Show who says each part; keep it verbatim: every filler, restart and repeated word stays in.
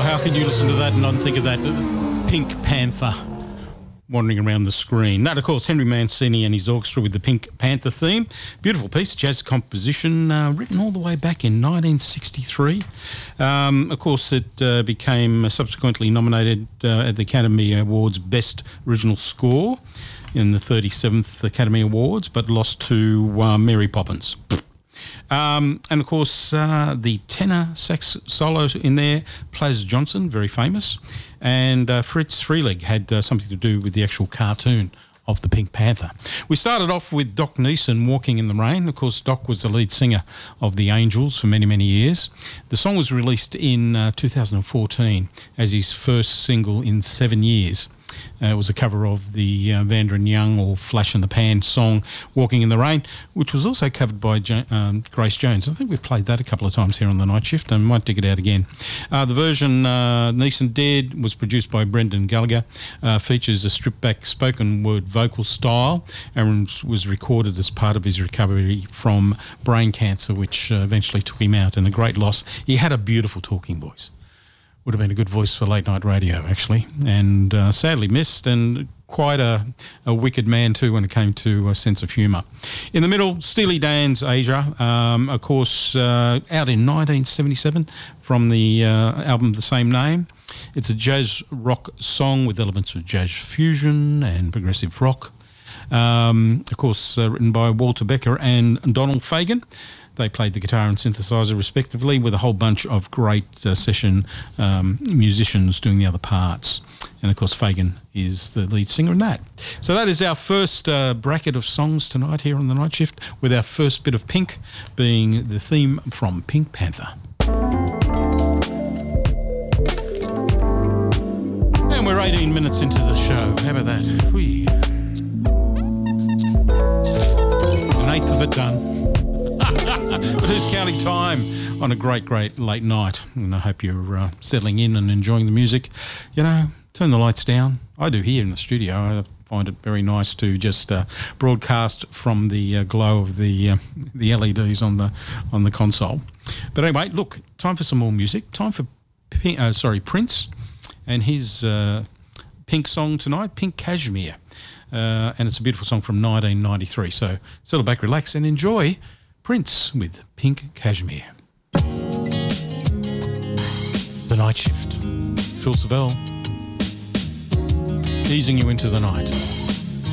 Speaker 1: how can you listen to that and not think of that Pink Panther wandering around the screen? That, of course, Henry Mancini and his orchestra with the Pink Panther theme. Beautiful piece, jazz composition, uh, written all the way back in nineteen sixty-three. Um, of course, it uh, became subsequently nominated uh, at the Academy Awards Best Original Score in the thirty-seventh Academy Awards, but lost to uh, Mary Poppins. Um, and, of course, uh, the tenor sax solo in there, Plas Johnson, very famous, and uh, Fritz Freelig had uh, something to do with the actual cartoon of the Pink Panther. We started off with Doc Neeson, Walking in the Rain. Of course, Doc was the lead singer of the Angels for many, many years. The song was released in uh, two thousand fourteen as his first single in seven years. Uh, it was a cover of the uh, Vandron Young or Flash in the Pan song, Walking in the Rain, which was also covered by jo- um, Grace Jones. I think we played that a couple of times here on the Night Shift and might dig it out again. Uh, the version uh, Neeson did was produced by Brendan Gallagher, uh, features a stripped-back spoken word vocal style, and was recorded as part of his recovery from brain cancer, which uh, eventually took him out, and a great loss. He had a beautiful talking voice. Would have been a good voice for late night radio, actually, and uh, sadly missed, and quite a, a wicked man too when it came to a sense of humour. In the middle, Steely Dan's Asia, um, of course, uh, out in nineteen seventy-seven from the uh, album of the same name. It's a jazz rock song with elements of jazz fusion and progressive rock. Um, of course, uh, written by Walter Becker and Donald Fagen. They played the guitar and synthesizer respectively, with a whole bunch of great uh, session um, musicians doing the other parts. And, of course, Fagen is the lead singer in that. So that is our first uh, bracket of songs tonight here on the Night Shift, with our first bit of Pink being the theme from Pink Panther. And we're eighteen minutes into the show. How about that? Whee. An eighth of it done. But who's counting time on a great, great late night? And I hope you're uh, settling in and enjoying the music. You know, turn the lights down. I do here in the studio. I find it very nice to just uh, broadcast from the uh, glow of the uh, the L E Ds on the on the console. But anyway, look, time for some more music. Time for P- uh, sorry Prince and his uh, Pink song tonight, Pink Cashmere, uh, and it's a beautiful song from nineteen ninety-three. So settle back, relax, and enjoy Prince with Pink Cashmere. The Night Shift. Phil Savell, easing you into the night.